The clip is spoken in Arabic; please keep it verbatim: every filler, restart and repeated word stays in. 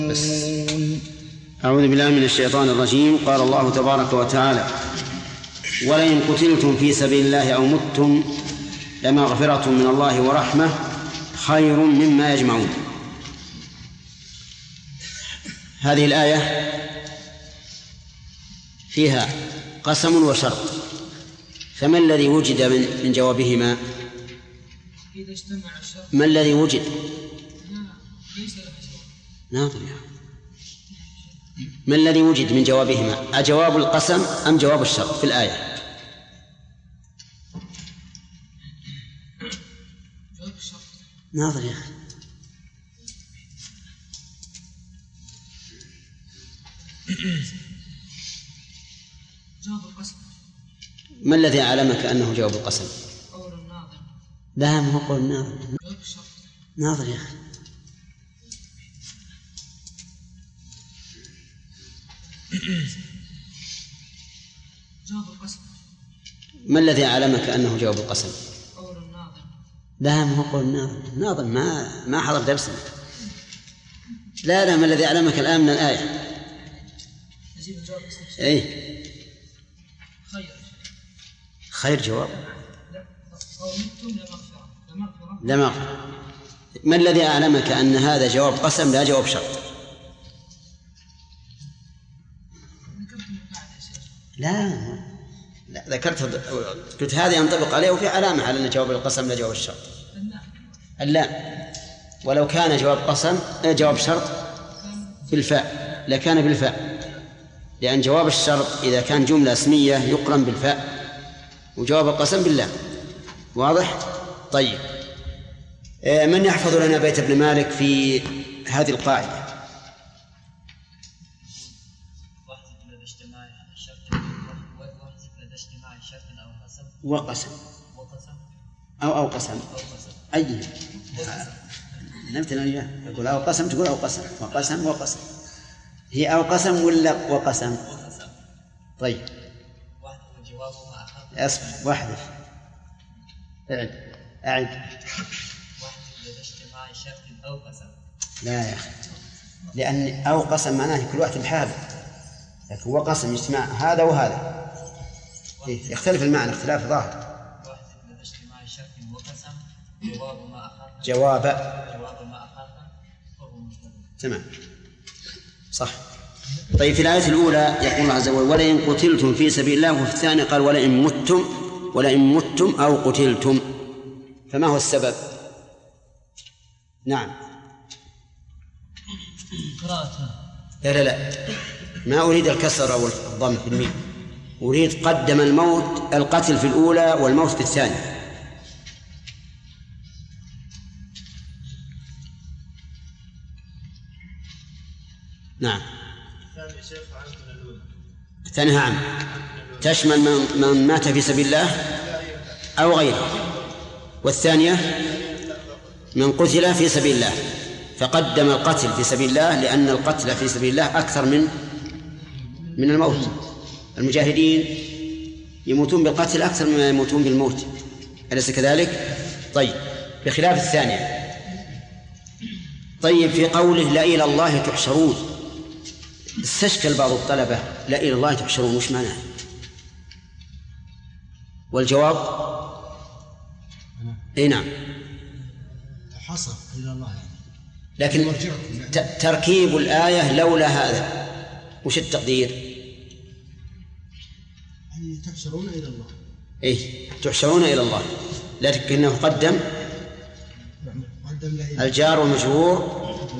بس. أعوذ بالله من الشيطان الرجيم. قال الله تبارك وتعالى: ولئن قتلتم في سبيل الله أو متم لمغفرة من الله ورحمة خير مما يجمعون. هذه الآية فيها قسم وشرط، فما الذي وجد من جوابهما؟ ما الذي وجد؟ ناظر. ما الذي وجد من جوابهما؟ أجواب القسم أم جواب الشرط في الآية؟ جواب الشرط. ناظر يا أخي. جواب القسم. ما الذي علمك أنه جواب القسم؟ قول الناظر. لا، ما هو قول الناظر. جواب الشرط. ناظر يا أخي. جواب القسم. ما الذي علمك أنه جواب القسم؟ قول الناظر. لا، ما هو قول الناظر. الناظر ما ما حضر درسنا. لا لا، ما الذي علمك الآن من الآية؟ نجيب الجواب. أي خير. خير جواب. لا، أو متم لمغفرة. لمغفرة. لمغفرة. ما الذي أعلمك أن هذا جواب قسم لا جواب شرط؟ لا لا، ذكرت قلت هذا ينطبق عليه وفي علامة على أن جواب القسم لا جواب الشرط. اللام. ولو كان جواب قسم جواب شرط بالفاء لكان بالفاء، لأن جواب الشرط إذا كان جملة اسمية يقرن بالفاء، وجواب القسم باللام. واضح؟ طيب، من يحفظ لنا بيت ابن مالك في هذه القاعدة؟ وقسم أو أو قسم أي نمتنا إياه. يقول أو قسم تقول أو قسم، وقسم وقسم. هي أو قسم ولا وقسم؟ طيب أصبر واحد أعد أعد لا يا أخي، لأن أو قسم معناه كل واحد بحاله، لكن هو قسم يجتمع هذا وهذا. إيه؟ يختلف المعنى اختلاف ظاهر. جواب تمام صح. طيب، في الآية الأولى يقول الله عز وجل: ولئن قتلتم في سبيل الله، وفي الثانية قال: ولئن متم ولئن متم أو قتلتم. فما هو السبب؟ نعم. لا لا لا، ما أريد الكسر أو الضم في الميم، أريد قدم الموت القتل في الأولى والموت في الثانية. نعم. الثانية عام تشمل من, من مات في سبيل الله أو غيره، والثانية من قتل في سبيل الله، فقدم القتل في سبيل الله لأن القتل في سبيل الله أكثر من من الموت. المجاهدين يموتون بالقتل أكثر مما يموتون بالموت، أليس كذلك؟ طيب، بخلاف الثانية. طيب، في قوله لا إلى الله تحشرون، استشكل بعض الطلبة لا إلى الله تحشرون وش معناه؟ والجواب إيه نعم، حصر إلى الله، لكن تركيب الآية لولا هذا وش التقدير؟ يعني تحشرون إلى الله. إيه، تحشرون إلى الله، لكنه قدم الجار والمجرور